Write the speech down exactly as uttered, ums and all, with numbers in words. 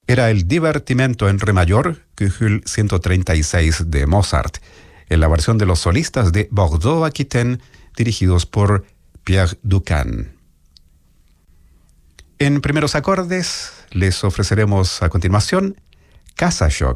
era el Divertimento en re mayor, Kugel ciento treinta y seis de Mozart, en la versión de los solistas de Bordeaux-Aquitaine, dirigidos por Pierre Ducan. En primeros acordes les ofreceremos a continuación Casa Shock,